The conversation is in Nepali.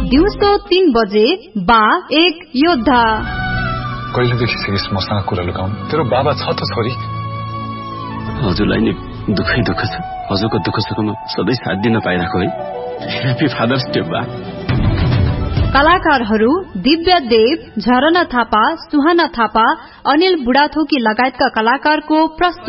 दिउँसो 3 बजे बा एक योद्धा। कहिलेदेखि सिकिस मसँग कुरा लुकाउनु? तेरो बाबा छ त छोरी। हजुरलाई नि दुःखै दुःख छ। हजुरको दुःख सुखमा सधैँ साथ दिन पाइरहेको है। ह्यापी फादर्स डे बा। कलाकारहरू दिव्य देव, झरना थापा, सुहाना थापा, अनिल बुढाथोकी लगायतका कलाकारको प्रस्तुति।